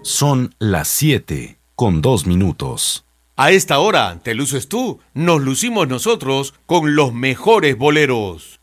Son las 7:02. A esta hora, te luces tú, nos lucimos nosotros con los mejores boleros.